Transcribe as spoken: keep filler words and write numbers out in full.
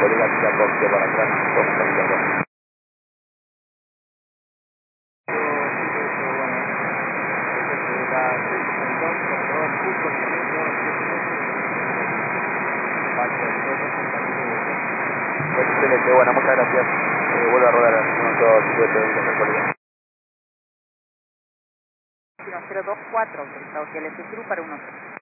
colega que ya cogió para atrás, dos camionetas. Excelente, bueno, muchas gracias. Eh, vuelvo a rodar al minuto cincuenta de la colega. cero dos cuatro, autorizado G L S Cruz para uno.